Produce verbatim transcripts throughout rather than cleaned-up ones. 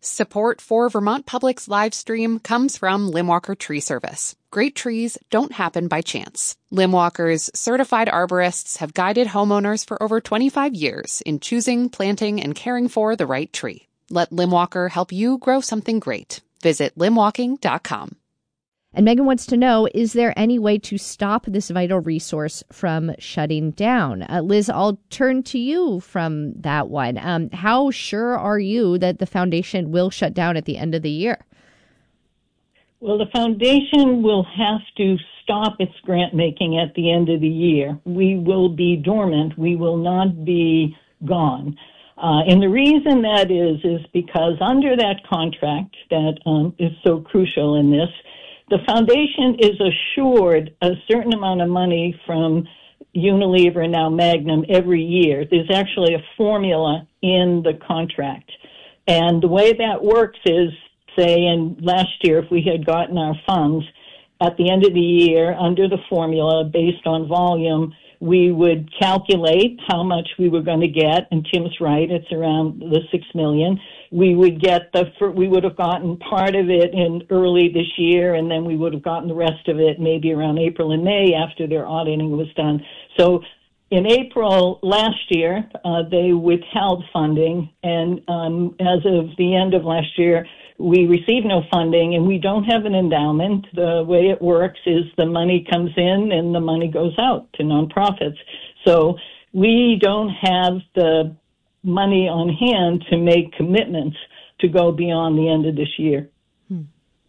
Support for Vermont Public's live stream comes from Limwalker Tree Service. Great trees don't happen by chance. Limwalker's certified arborists have guided homeowners for over twenty-five years in choosing, planting, and caring for the right tree. Let Limwalker help you grow something great. Visit limwalking dot com. And Megan wants to know, is there any way to stop this vital resource from shutting down? Uh, Liz, I'll turn to you from that one. Um, how sure are you that the foundation will shut down at the end of the year? Well, the foundation will have to stop its grant making at the end of the year. We will be dormant. We will not be gone. Uh, and the reason that is, is because under that contract that um, is so crucial in this, the foundation is assured a certain amount of money from Unilever and now Magnum every year. There's actually a formula in the contract. And the way that works is, say, in last year, if we had gotten our funds, at the end of the year, under the formula, based on volume, we would calculate how much we were going to get, and Tim's right, it's around the six million. We would get the, we would have gotten part of it in early this year, and then we would have gotten the rest of it maybe around April and May after their auditing was done. So in April last year, uh, they withheld funding, and um, as of the end of last year, we received no funding, and we don't have an endowment. The way it works is the money comes in and the money goes out to nonprofits. So we don't have the money on hand to make commitments to go beyond the end of this year. Hmm.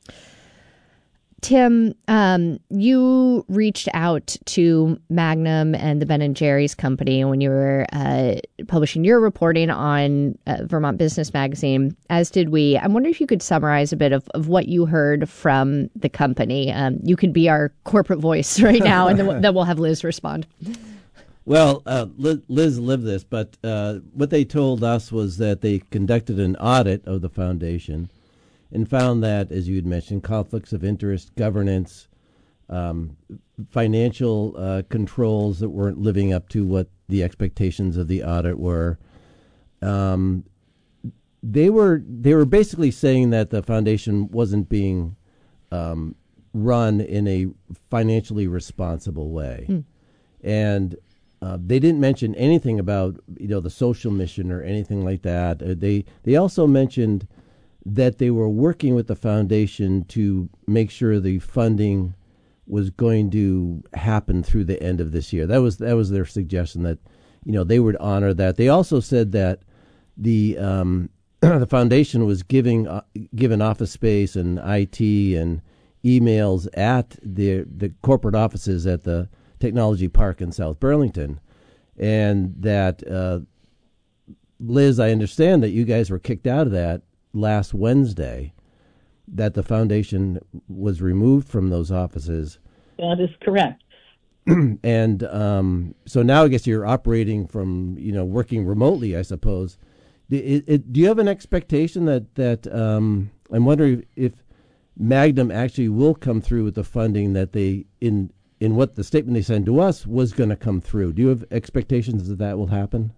Tim, um, you reached out to Magnum and the Ben and Jerry's company when you were uh, publishing your reporting on uh, Vermont Business Magazine, as did we. I wonder if you could summarize a bit of, of what you heard from the company. Um, you could be our corporate voice right now, and then, then we'll have Liz respond. Well, uh, Liz, Liz lived this, but uh, what they told us was that they conducted an audit of the foundation and found that, as you had mentioned, conflicts of interest, governance, um, financial uh, controls that weren't living up to what the expectations of the audit were. Um, they were they were basically saying that the foundation wasn't being um, run in a financially responsible way, mm. and uh, they didn't mention anything about you know the social mission or anything like that. Uh, they they also mentioned that they were working with the foundation to make sure the funding was going to happen through the end of this year. That was that was their suggestion, that you know they would honor that. They also said that the um, the foundation was giving uh, given office space and I T and emails at the the corporate offices at the Technology Park in South Burlington, and that uh, Liz, I understand that you guys were kicked out of that last Wednesday, that the foundation was removed from those offices. That is correct. And um, so now I guess you're operating from, you know, working remotely, I suppose. Do, it, it, do you have an expectation that, that um, I'm wondering if Magnum actually will come through with the funding that they, in in what the statement they sent to us was going to come through? Do you have expectations that that will happen?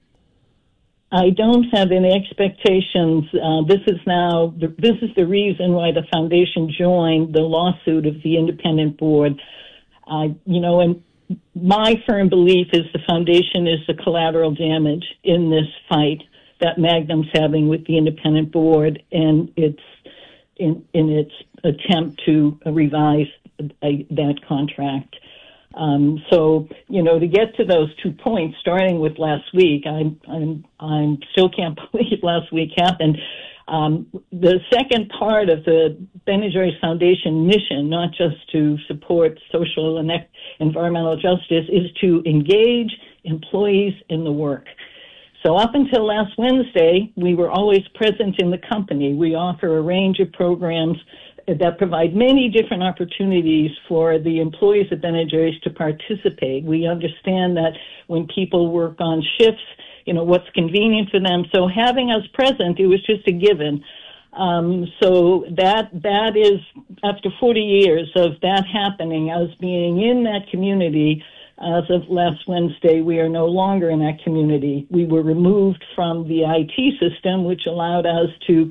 I don't have any expectations. Uh, this is now, the, this is the reason why the foundation joined the lawsuit of the independent board. Uh, you know, and my firm belief is the foundation is the collateral damage in this fight that Magnum's having with the independent board and its in, in its attempt to revise a, that contract. Um, so, you know, to get to those two points, starting with last week, I I'm, I'm still can't believe last week happened. Um, the second part of the Ben and Jerry's Foundation mission, not just to support social and environmental justice, is to engage employees in the work. So up until last Wednesday, we were always present in the company. We offer a range of programs that provide many different opportunities for the employees of Ben and Jerry's to participate. We understand that when people work on shifts, you know, what's convenient for them. So having us present, it was just a given. Um, so that that is, after forty years of that happening, us being in that community, as of last Wednesday, we are no longer in that community. We were removed from the I T system, which allowed us to